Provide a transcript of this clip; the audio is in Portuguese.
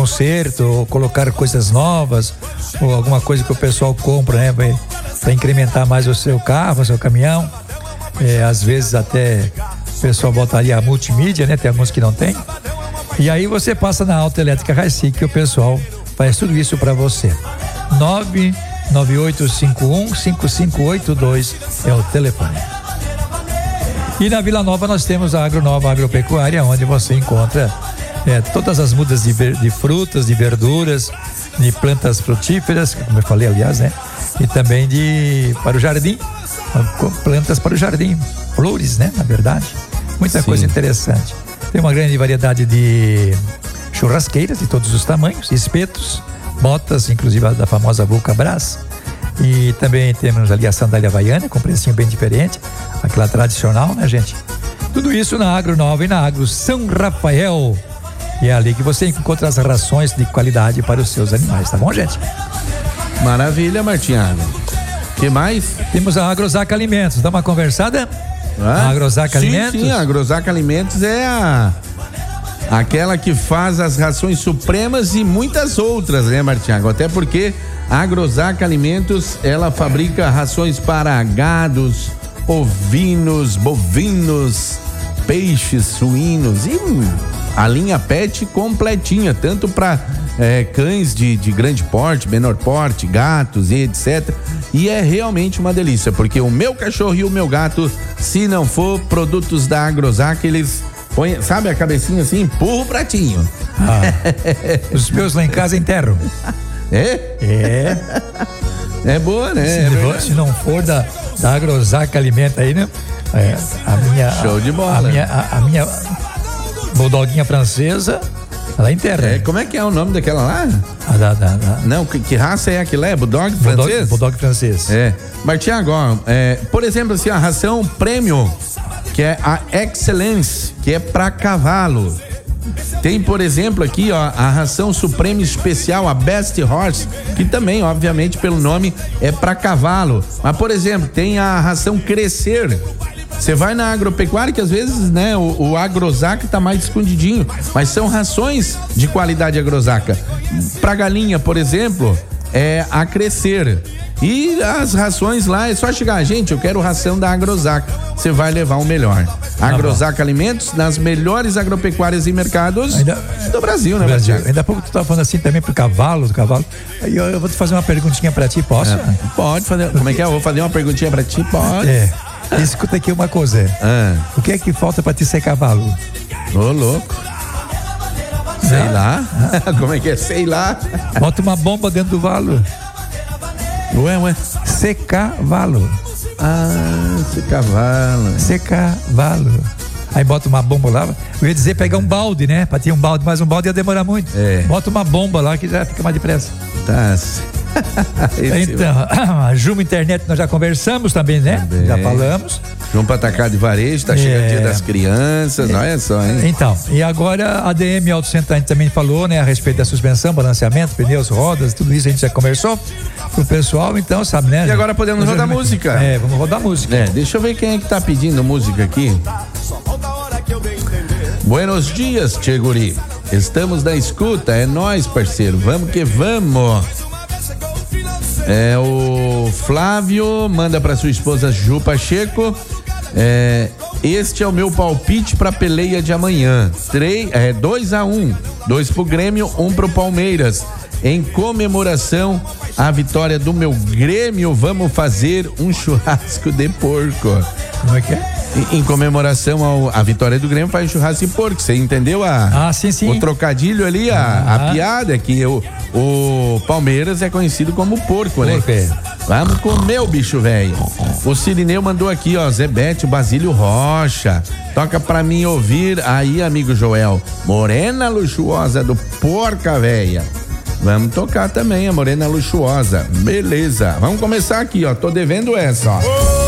conserto, ou colocar coisas novas, ou alguma coisa que o pessoal compra, né, para incrementar mais o seu carro, o seu caminhão. Às vezes até o pessoal botaria a multimídia, né? Tem alguns que não tem. E aí você passa na Autoelétrica Raci, que o pessoal faz tudo isso para você. 998515582 é o telefone. E na Vila Nova nós temos a Agronova Agropecuária, onde você encontra todas as mudas de frutas, de verduras, de plantas frutíferas, como eu falei, aliás, né? E também para o jardim, plantas para o jardim, flores, né? Na verdade, muita coisa interessante. Tem uma grande variedade de churrasqueiras de todos os tamanhos, espetos, botas, inclusive da famosa Vulcabras. E também temos ali a sandália havaiana, com precinho bem diferente, aquela tradicional, né, gente? Tudo isso na Agro Nova e na Agro São Rafael. E é ali que você encontra as rações de qualidade para os seus animais, tá bom, gente? Maravilha, Martinhago. Que mais? Temos a Agrozac Alimentos. Dá uma conversada? A Agrozac Alimentos? Sim, a Agrozac Alimentos é aquela que faz as rações supremas e muitas outras, né, Martinhago? Até porque a Agrozac Alimentos, ela fabrica rações para gados, ovinos, bovinos, peixes, suínos e a linha pet completinha, tanto para cães de grande porte, menor porte, gatos e etc. E é realmente uma delícia, porque o meu cachorro e o meu gato, se não for produtos da Agrozac, eles põem, sabe, a cabecinha assim, empurra o pratinho. Os meus lá em casa enterram. É boa, né? Se não for da Agrozac Alimenta aí, né? Show de bola. A minha bulldoguinha francesa, ela enterra. Como é que é o nome daquela lá? Não, que raça é aquela? É Bulldog francês? Bulldog francês. Martinhago, por exemplo, assim, a ração Premium, que é a Excellence, que é para cavalo. Tem, por exemplo, aqui, ó, a ração Suprema Especial, a Best Horse, que também, obviamente, pelo nome, é para cavalo. Mas, por exemplo, tem a ração Crescer. Você vai na agropecuária, que às vezes, né, o Agrozac tá mais escondidinho, mas são rações de qualidade Agrozac. Pra galinha, por exemplo, é a Crescer. E as rações lá, é só chegar, gente, eu quero ração da Agrozac. Você vai levar o melhor. Agrozac Alimentos, nas melhores agropecuárias e mercados do Brasil, né, Brasil? Ainda há pouco tu tava falando assim também do cavalo. Aí eu vou te fazer uma perguntinha pra ti, posso? Pode fazer. Como é que é? Eu vou fazer uma perguntinha pra ti, pode? Escuta aqui uma coisa. O que é que falta pra ti ser cavalo? Ô, louco. Sei lá. Como é que é? Sei lá. Bota uma bomba dentro do valo. Ué. Secavalo. Secavalo. Aí bota uma bomba lá. Eu ia dizer pegar um balde, né? Pra ter um balde, mas um balde ia demorar muito. Bota uma bomba lá que já fica mais depressa. Tá. Então, a Juma Internet nós já conversamos também, né? Já falamos. Juma Atacado de Varejo, tá chegando o Dia das Crianças, olha só, hein? Então, e agora a DM Auto Center a gente também falou, né? A respeito da suspensão, balanceamento, pneus, rodas, tudo isso a gente já conversou pro pessoal, então, sabe, né? E agora podemos rodar música. Vamos rodar música. Deixa eu ver quem é que tá pedindo música aqui. Buenos dias, Tchê Guri. Estamos na escuta, é nóis, parceiro. Vamos que vamos. O Flávio manda pra sua esposa Ju Pacheco. Este é o meu palpite pra peleia de amanhã. 2-1. 2 pro Grêmio, 1 pro Palmeiras. Em comemoração à vitória do meu Grêmio, vamos fazer um churrasco de porco. Como é que é? Em comemoração à vitória do Grêmio, faz churrasco de porco. Você entendeu sim. O trocadilho ali, a piada é que o Palmeiras é conhecido como porco, né? Vamos comer o bicho velho. O Cirineu mandou aqui, ó, Zebete, o Basílio Rocha. Toca pra mim ouvir aí, amigo Joel. Morena Luxuosa do Porca Véia. Vamos tocar também a Morena Luxuosa. Beleza. Vamos começar aqui, ó. Tô devendo essa, ó.